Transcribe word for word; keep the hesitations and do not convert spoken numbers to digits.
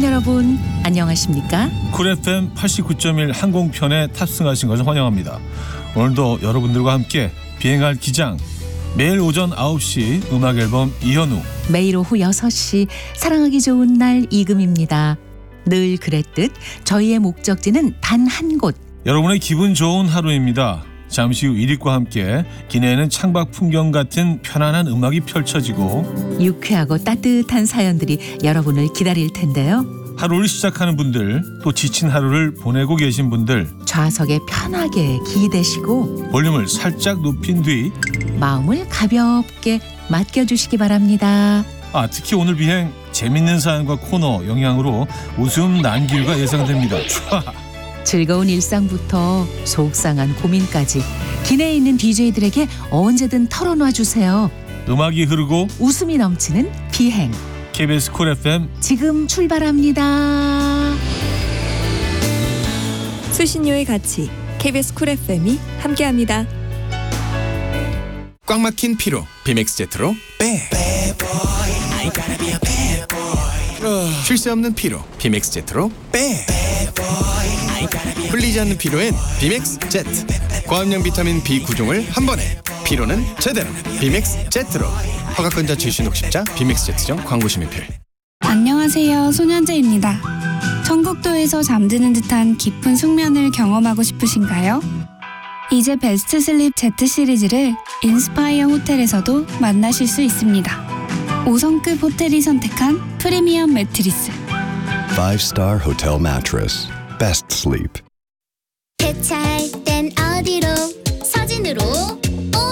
여러분 안녕하십니까? 쿨 에프엠 팔십구 점 일 항공편에 탑승하신 것을 환영합니다. 오늘도 여러분들과 함께 비행할 기장, 매일 오전 아홉 시 음악 앨범 이현우, 매일 오후 여섯 시 사랑하기 좋은 날 이금입니다. 늘 그랬듯 저희의 목적지는 단 한 곳. 여러분의 기분 좋은 하루입니다. 잠시 후 일익과 함께 기내에는 창밖 풍경 같은 편안한 음악이 펼쳐지고 유쾌하고 따뜻한 사연들이 여러분을 기다릴 텐데요. 하루를 시작하는 분들, 또 지친 하루를 보내고 계신 분들, 좌석에 편하게 기대시고 볼륨을 살짝 높인 뒤 마음을 가볍게 맡겨주시기 바랍니다. 아, 특히 오늘 비행 재밌는 사연과 코너 영향으로 웃음 난길과 예상됩니다. 촤! 즐거운 일상부터 속상한 고민까지 기내에 있는 디제이들에게 언제든 털어놔 주세요. 음악이 흐르고 웃음이 넘치는 비행. 케이비에스 쿨 에프엠 지금 출발합니다. 수신료의 가치 케이비에스 쿨 에프엠이 함께합니다. 꽉 막힌 피로 비맥스 제트로 빼. 쉴 새 없는 피로 비맥스 제트로 빼. 풀리지 않는 피로엔 비맥스 제트. 고함량 비타민 비 구 종을 한 번에, 피로는 제대로 비맥스 제트로. 허가권자 출신 혹십자 비맥스 제트점 광고 심의필. 안녕하세요, 손현재입니다. 천국도에서 잠드는 듯한 깊은 숙면을 경험하고 싶으신가요? 이제 베스트 슬립 Z 시리즈를 인스파이어 호텔에서도 만나실 수 있습니다. 오 성급 호텔이 선택한 프리미엄 매트리스. Five star hotel mattress. Best sleep. 대차할 땐 어디로? 서진으로.